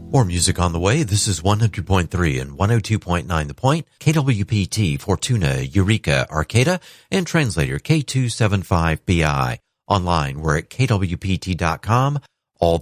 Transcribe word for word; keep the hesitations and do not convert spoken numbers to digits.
More music on the way. This is one hundred point three and one oh two point nine The Point, K W P T, Fortuna, Eureka, Arcata, and translator K two seven five B I. Online, we're at K W P T dot com,